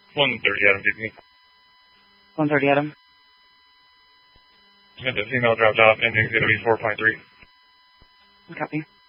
130 Adam, DP. 130 Adam. The female dropped off, ending 4.3. Copy.